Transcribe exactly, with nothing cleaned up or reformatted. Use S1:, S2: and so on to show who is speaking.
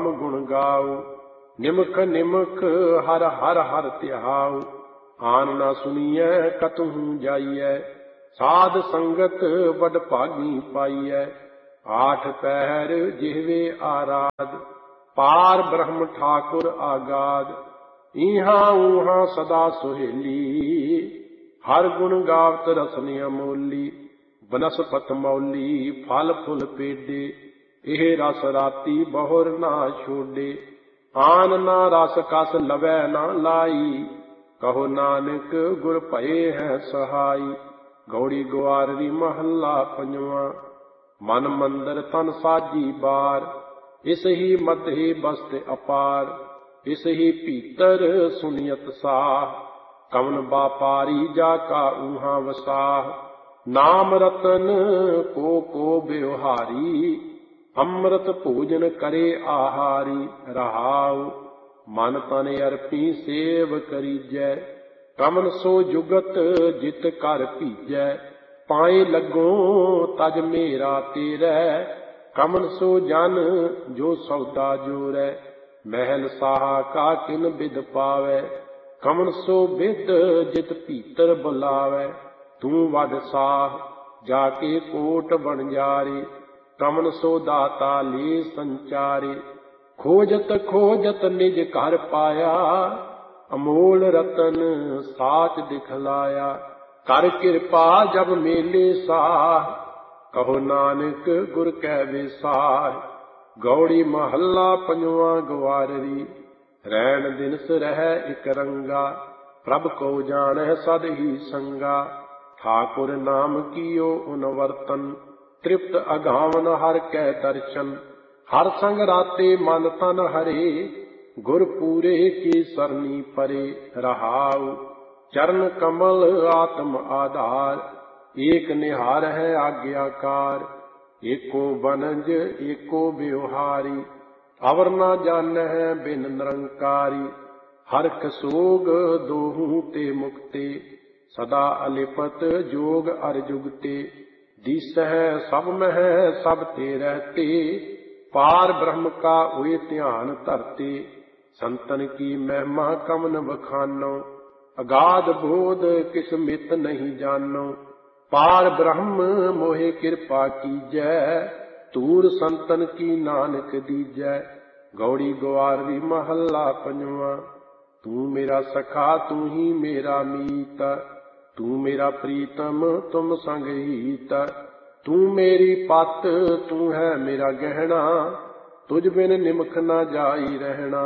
S1: RAM गुण गाओ। निमख निमख हर हर हर ध्याओ। आन ना सुनिए कतहु जाइए। साध संगत बड़ भागी पाइए। आठ पैर जिहवे आराध। पार ब्रह्म ठाकुर आगाध। इहा उहा सदा सुहेली। हर गुण गावत रसन अमोली। बनस्पत मौली फल फुल पेडे। एह रस राती बहुर ना छोड़े। आन ना रस कस लवै ना लाई। कहो नानक गुर भये है सहाई। गौड़ी ग्वाररी महला पंजवा। मन मंदिर तन साजी बार। इस ही मते बस्त अपार। इस ही भीतर सुनियत साह। कवन बापारी जाका ऊहा वसाह। नाम रतन को को व्यवहारी। अमृत भोजन करे आहारी। रहाओ मन तन अर्पी सेव करीजै। कमन सो जुगत जित कर भीजै। पाए लगो तज मेरा तेरै। कमन सो जन जो सौदा जोरै। महल साहा का किन बिद पावै। कमन सो बिद जित भीतर बुलावै। तू वड साह जाके कोट बनजारे। कमन सो दाता ले संचारे। खोजत खोजत निज घर पाया। अमोल रतन साच दिखलाया। कर कृपा जब मेले साह। कहो नानक गुर कै विसार। गौड़ी महला पंजवा ग्वाररी। रैन दिनस रह इक रंगा। प्रभ को जानै सद ही संगा। ठाकुर नाम कियो उनवर्तन। तृप्त अघावन हर कै दर्शन। हर संग राते मन तन हरे। गुर पूरे की सरनी परे। रहाउ चरण कमल आत्म आधार। एक निहार है आज्ञाकार। एको बनज एको व्यवहारी। अवर न जान है बिन निरंकारी। हरख सोग दोहू ते मुक्ते। सदा अलिपत जोग अर जुगते। दिस है सब मह सब ते रहते। पार ब्रह्म का हुए ध्यान धरते। संतन की महिमा कमन बखानो। अगाध बोध किस मित नहीं जानो। पार ब्रह्म मोहे कृपा कीजै। तूर संतन की नानक दीजै। गौड़ी ग्वारवी महला पंजवा। तू मेरा सखा तू ही मेरा मीत। तू मेरा प्रीतम तुम संग हीत। तू मेरी पत तू है मेरा गहना। तुझ बिन निमख न जाई रहना।